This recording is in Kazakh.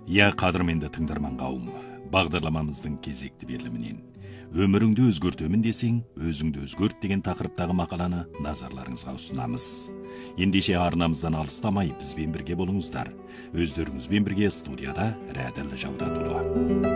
Я қадірменді тыңдарман қауым, бағдарламамыздың кезекті берілімінен өміріңді өзгертемін десең, өзіңді өзгерт деген тақырыптағы мақаланы назарларыңызға ұсынамыз. Ендеше арнамыздан алыстамай бізбен бірге болыңыздар. Өздеріңізбен бірге студияда Рәділ Жаудатұлы.